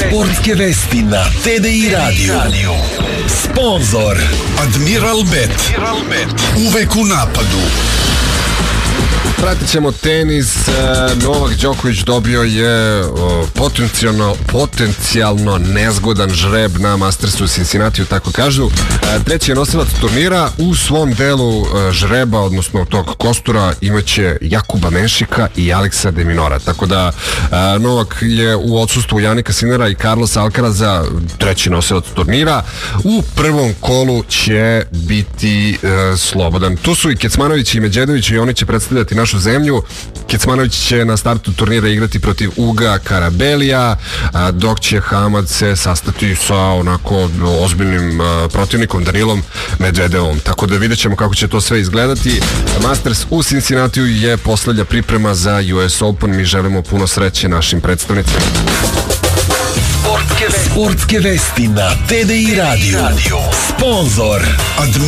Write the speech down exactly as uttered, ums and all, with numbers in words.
Sportske vesti na T D I Radio. Sponzor Admiral Bet. Uvek u napadu. Pratit ćemo tenis. Novak Đoković dobio je potencijalno, potencijalno nezgodan žreb na Mastersu u Cincinnatiju, tako kažu. Treći je nosilac turnira. U svom delu žreba, odnosno tog kostura, imaće Jakuba Menšika i Aleksa de Minora. Tako da Novak je u odsustvu Janika Sinera i Carlosa Alcaraza treći nosilac turnira. U prvom kolu će biti e, slobodan. Tu su i Kecmanović i Medjedović i oni će predstavljati našu zemlju. Kecmanović će na startu turnira igrati protiv Uga Karabelija, dok će Hamad se sastati sa onako ozbiljnim protivnikom Danilom Medvedevom. Tako da vidjet ćemo kako će to sve izgledati. Masters u Cincinnatiju je poslednja priprema za U S Open. Mi želimo puno sreće našim predstavnicima. Sportske vesti na T D I Radio. Sponzor